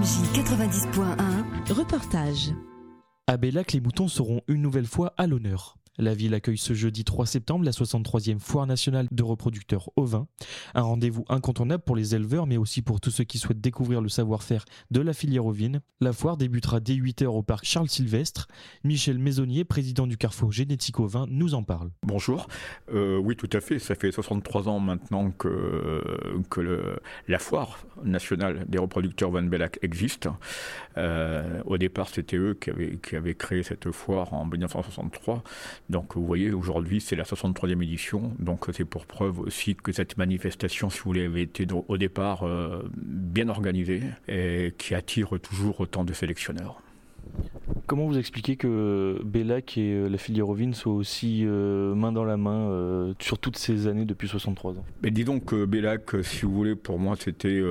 RMJ 90.1. Reportage. À Bellac, les moutons seront une nouvelle fois à l'honneur. La ville accueille ce jeudi 3 septembre la 63e Foire nationale de reproducteurs ovins. Un rendez-vous incontournable pour les éleveurs, mais aussi pour tous ceux qui souhaitent découvrir le savoir-faire de la filière ovine. La foire débutera dès 8h au parc Charles-Sylvestre. Michel Maisonnier, président du Carrefour Génétique Ovin, nous en parle. Bonjour. Oui, tout à fait. Ça fait 63 ans maintenant que la Foire nationale des reproducteurs ovins de Bellac existe. Au départ, c'était eux qui avaient créé cette foire en 1963. Donc vous voyez, aujourd'hui c'est la 63e édition, donc c'est pour preuve aussi que cette manifestation, si vous voulez, avait été au départ bien organisée et qui attire toujours autant de sélectionneurs. Comment vous expliquez que Bellac et la filière ovine soient aussi main dans la main sur toutes ces années depuis 63 ans ? Mais dis donc que Bellac, si vous voulez, pour moi c'était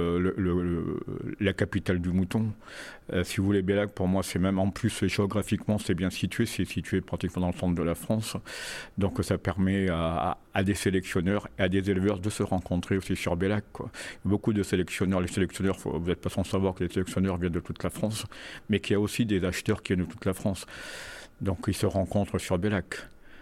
la capitale du mouton. Si vous voulez, Bellac, pour moi, c'est même en plus géographiquement, c'est bien situé, c'est situé pratiquement dans le centre de la France. Donc ça permet à des sélectionneurs et à des éleveurs de se rencontrer aussi sur Bellac, quoi. Beaucoup de sélectionneurs, vous n'êtes pas sans savoir que les sélectionneurs viennent de toute la France, mais qu'il y a aussi des acheteurs qui viennent de toute la France. Donc ils se rencontrent sur Bellac.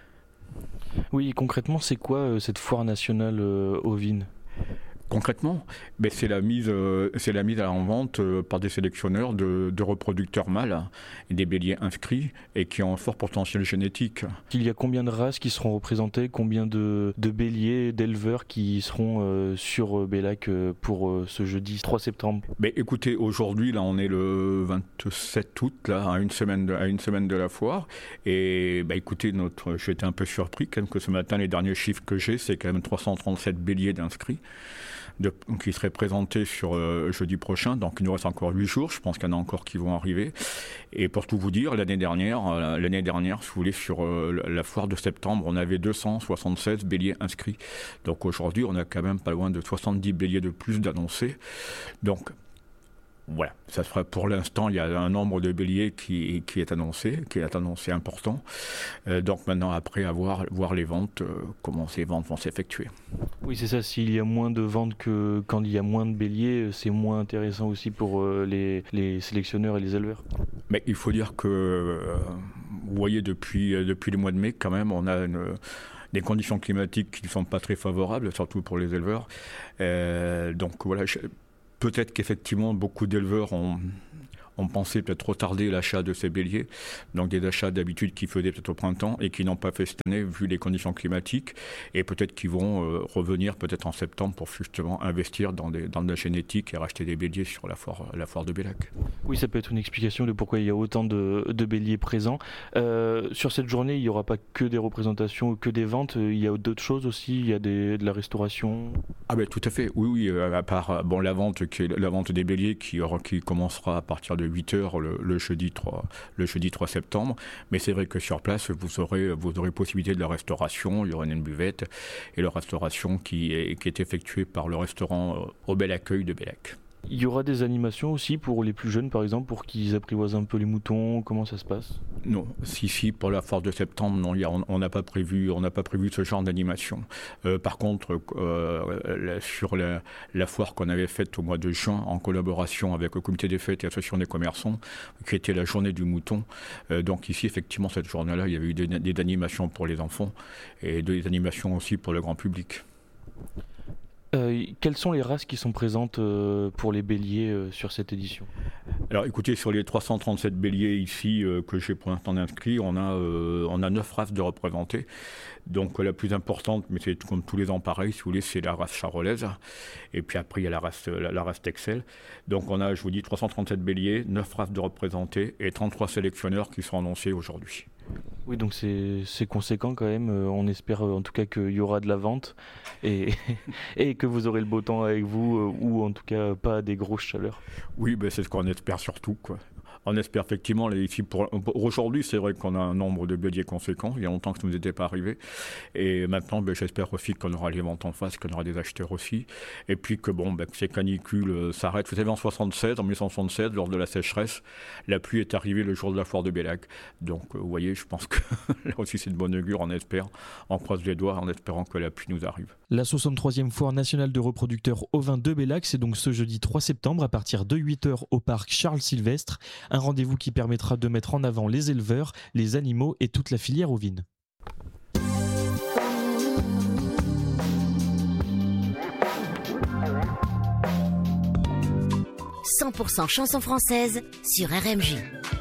Oui, concrètement, c'est quoi cette foire nationale ovine ? Concrètement, c'est la mise en vente par des sélectionneurs de reproducteurs mâles et des béliers inscrits et qui ont un fort potentiel génétique. Il y a combien de races qui seront représentées, combien de béliers, d'éleveurs qui seront sur Bellac pour ce jeudi 3 septembre ? Écoutez, aujourd'hui, là, on est le 27 août, là, à une semaine de la foire. Et écoutez, j'étais un peu surpris quand même que ce matin, les derniers chiffres que j'ai, c'est quand même 337 béliers d'inscrits. Qui seraient présentés sur jeudi prochain, donc il nous reste encore 8 jours, je pense qu'il y en a encore qui vont arriver. Et pour tout vous dire, l'année dernière, si vous voulez, sur la foire de septembre, on avait 276 béliers inscrits. Donc aujourd'hui, on a quand même pas loin de 70 béliers de plus d'annoncés. Donc voilà, ça sera pour l'instant, il y a un nombre de béliers qui est annoncé important. Donc maintenant, après, à voir les ventes, comment ces ventes vont s'effectuer. Oui, c'est ça, s'il y a moins de ventes que quand il y a moins de béliers, c'est moins intéressant aussi pour les sélectionneurs et les éleveurs. Mais il faut dire que, vous voyez, depuis le mois de mai, quand même, on a des conditions climatiques qui ne sont pas très favorables, surtout pour les éleveurs. Donc voilà, peut-être qu'effectivement, beaucoup d'éleveurs ont pensé peut-être retarder l'achat de ces béliers, donc des achats d'habitude qu'ils faisaient peut-être au printemps et qui n'ont pas fait cette année vu les conditions climatiques, et peut-être qu'ils vont revenir peut-être en septembre pour justement investir dans de la génétique et racheter des béliers sur la foire de Bellac. Oui, ça peut être une explication de pourquoi il y a autant de béliers présents. Sur cette journée, il n'y aura pas que des représentations, que des ventes, il y a d'autres choses aussi, il y a de la restauration. Ah tout à fait, oui, à part la vente des béliers qui commencera à partir de 8h le jeudi 3 septembre, mais c'est vrai que sur place vous aurez possibilité de la restauration, il y aura une buvette et la restauration qui est effectuée par le restaurant Au Bel Accueil de Bellac. Il y aura des animations aussi pour les plus jeunes, par exemple, pour qu'ils apprivoisent un peu les moutons. Comment ça se passe ? Non, si pour la foire de septembre, non, on n'a pas prévu ce genre d'animation. Par contre, sur la foire qu'on avait faite au mois de juin, en collaboration avec le comité des fêtes et l'association des commerçants, qui était la journée du mouton. Donc ici, effectivement, cette journée-là, il y avait eu des animations pour les enfants et des animations aussi pour le grand public. Quelles sont les races qui sont présentes pour les béliers sur cette édition ? Alors écoutez, sur les 337 béliers ici que j'ai pour l'instant inscrits, on a 9 races de représentées. Donc la plus importante, mais c'est comme tous les ans pareil, si vous voulez, c'est la race charolaise. Et puis après, il y a la race Texel. Donc on a, je vous dis, 337 béliers, 9 races de représentés et 33 sélectionneurs qui sont annoncés aujourd'hui. Oui, donc c'est conséquent quand même. On espère en tout cas qu'il y aura de la vente et que vous aurez le beau temps avec vous ou en tout cas pas des grosses chaleurs. Oui, c'est ce qu'on espère surtout, quoi. On espère effectivement, ici pour aujourd'hui, c'est vrai qu'on a un nombre de béliers conséquent. Il y a longtemps que ça ne nous était pas arrivé. Et maintenant, j'espère aussi qu'on aura les ventes en face, qu'on aura des acheteurs aussi. Et puis que que ces canicules s'arrêtent. Vous savez, en 1976, lors de la sécheresse, la pluie est arrivée le jour de la foire de Bellac. Donc, vous voyez, je pense que là aussi, c'est de bonne augure, on espère. On croise les doigts en espérant que la pluie nous arrive. La 63e foire nationale de reproducteurs ovins de Bellac, c'est donc ce jeudi 3 septembre à partir de 8h au parc Charles-Sylvestre. Un rendez-vous qui permettra de mettre en avant les éleveurs, les animaux et toute la filière ovine. « 100% chanson française sur RMJ.